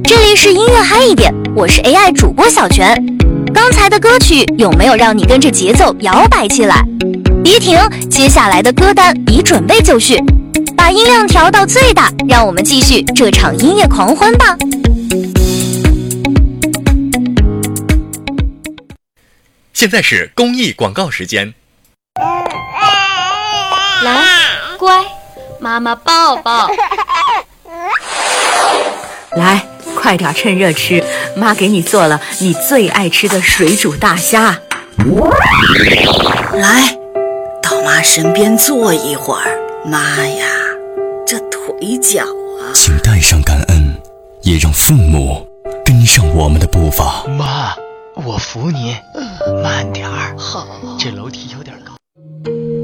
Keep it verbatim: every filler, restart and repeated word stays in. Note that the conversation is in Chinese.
这里是音乐嗨一点，我是 A I 主播小泉。刚才的歌曲有没有让你跟着节奏摇摆起来？别停，接下来的歌单已准备就绪，把音量调到最大，让我们继续这场音乐狂欢吧。 现在是公益广告时间。 来，乖，妈妈抱抱。 来，快点趁热吃，妈给你做了你最爱吃的水煮大虾。 来，到妈身边坐一会儿。妈呀，这腿脚啊！ 请带上感恩，也让父母跟上我们的步伐。 妈，我扶您，慢点儿。好，这楼梯有点